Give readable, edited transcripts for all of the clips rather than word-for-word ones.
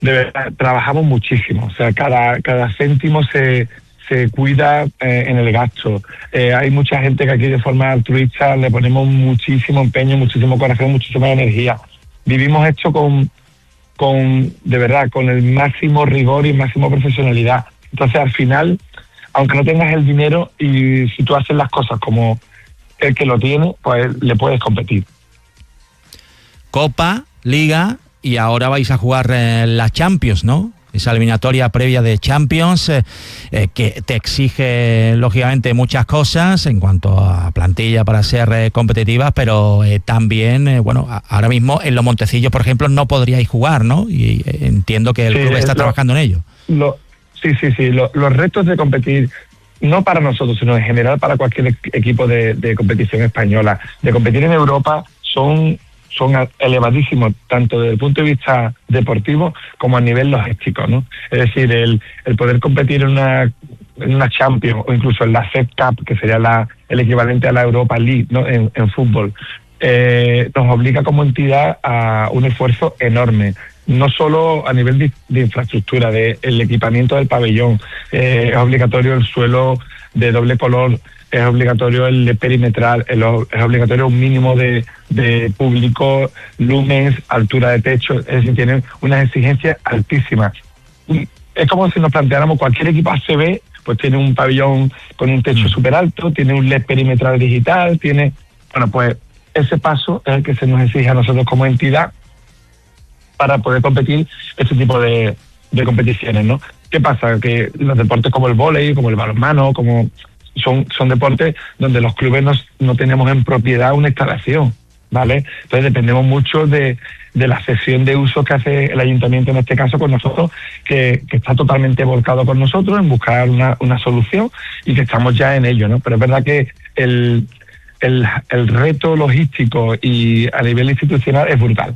de verdad, trabajamos muchísimo. O sea, cada céntimo se cuida en el gasto. Hay mucha gente que aquí de forma altruista le ponemos muchísimo empeño, muchísimo corazón, muchísima energía. Vivimos esto de verdad, con el máximo rigor y máximo profesionalidad. Entonces, al final, aunque no tengas el dinero, y si tú haces las cosas como el que lo tiene, pues le puedes competir. Copa, Liga, y ahora vais a jugar la Champions, ¿no? Esa eliminatoria previa de Champions que te exige, lógicamente, muchas cosas en cuanto a plantilla para ser competitivas, pero también, bueno, ahora mismo en Los Montecillos, por ejemplo, no podríais jugar, ¿no? Y entiendo que el club está trabajando en ello. Sí. Los retos de competir, no para nosotros, sino en general para cualquier equipo de competición española, de competir en Europa, son elevadísimos, tanto desde el punto de vista deportivo como a nivel logístico, ¿no? Es decir, el poder competir en una Champions o incluso en la FED Cup, que sería el equivalente a la Europa League, ¿no? en fútbol, nos obliga como entidad a un esfuerzo enorme. No solo a nivel de infraestructura, el equipamiento del pabellón, es obligatorio el suelo de doble color, es obligatorio el perimetral, es obligatorio un mínimo de público, lumens, altura de techo, es decir, tienen unas exigencias altísimas. Es como si nos planteáramos cualquier equipo ACB, pues tiene un pabellón con un techo súper alto, tiene un LED perimetral digital, pues ese paso es el que se nos exige a nosotros como entidad para poder competir este tipo de competiciones, ¿no? ¿Qué pasa? Que los deportes como el vóley, como el balonmano, son deportes donde los clubes no tenemos en propiedad una instalación, ¿vale? Entonces dependemos mucho de la cesión de uso que hace el ayuntamiento, en este caso con nosotros, que está totalmente volcado con nosotros en buscar una solución y que estamos ya en ello, ¿no? Pero es verdad que el reto logístico y a nivel institucional es brutal.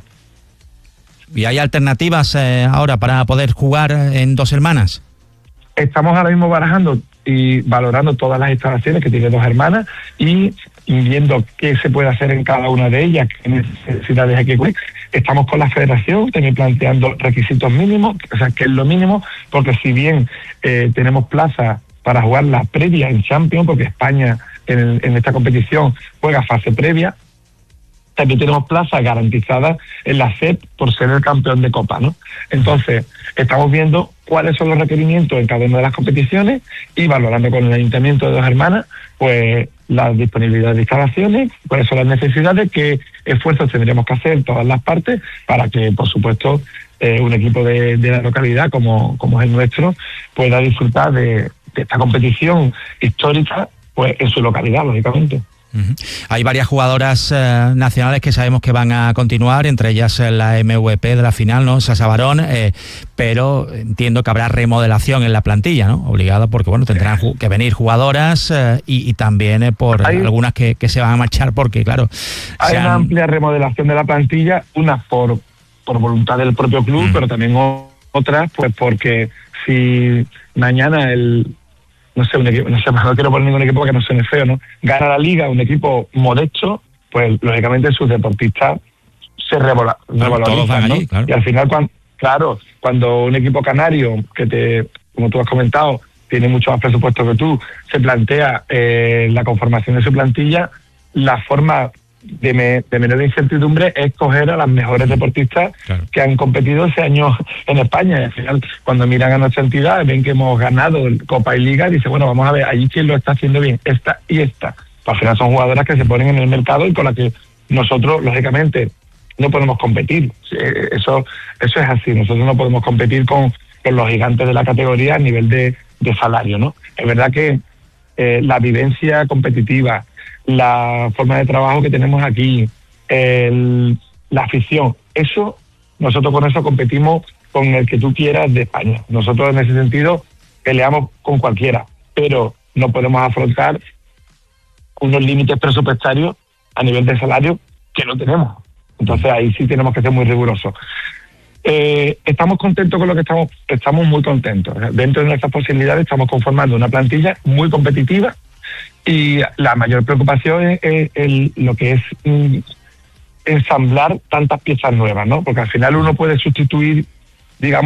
¿Y hay alternativas ahora para poder jugar en Dos Hermanas? Estamos ahora mismo barajando y valorando todas las instalaciones que tiene Dos Hermanas y viendo qué se puede hacer en cada una de ellas, qué necesidades hay que cubrir. Estamos con la federación también planteando requisitos mínimos, o sea, que es lo mínimo, porque si bien tenemos plaza para jugar la previa en Champions, porque España en esta competición juega fase previa, también tenemos plaza garantizada en la CEP por ser el campeón de Copa, ¿no? Entonces, estamos viendo cuáles son los requerimientos en cada una de las competiciones y valorando con el Ayuntamiento de Dos Hermanas, pues la disponibilidad de instalaciones, cuáles son las necesidades, qué esfuerzos tendríamos que hacer todas las partes para que, por supuesto, un equipo de la localidad como es el nuestro pueda disfrutar de esta competición histórica, pues en su localidad, lógicamente. Hay varias jugadoras nacionales que sabemos que van a continuar, entre ellas la MVP de la final, ¿no? Sasa Barón, pero entiendo que habrá remodelación en la plantilla, ¿no? Obligada, porque bueno, tendrán que venir jugadoras y también por algunas que se van a marchar porque, claro... Hay una amplia remodelación de la plantilla, unas por voluntad del propio club, pero también otras pues porque si mañana un equipo, no quiero poner ningún equipo que no suene feo, ¿no? Gana la liga un equipo modesto, pues lógicamente sus deportistas se revalorizan, ¿no? Claro. Y al final, cuando un equipo canario, como tú has comentado, tiene mucho más presupuesto que tú, se plantea la conformación de su plantilla, la forma de menor incertidumbre es coger a las mejores deportistas que han competido ese año en España. Y al final, cuando miran a nuestra entidad, ven que hemos ganado Copa y Liga, y dicen, bueno, vamos a ver, allí quién lo está haciendo bien, esta y esta. Pues al final son jugadoras que se ponen en el mercado y con las que nosotros, lógicamente, no podemos competir. Eso es así. Nosotros no podemos competir con los gigantes de la categoría a nivel de salario, ¿no? Es verdad que la vivencia competitiva, la forma de trabajo que tenemos aquí, la afición, nosotros con eso competimos con el que tú quieras de España. Nosotros en ese sentido peleamos con cualquiera, pero no podemos afrontar unos límites presupuestarios a nivel de salario que no tenemos. Entonces ahí sí tenemos que ser muy rigurosos. Estamos contentos con lo que estamos muy contentos. Dentro de nuestras posibilidades estamos conformando una plantilla muy competitiva y la mayor preocupación es lo que es ensamblar tantas piezas nuevas, ¿no? Porque al final uno puede sustituir, digamos,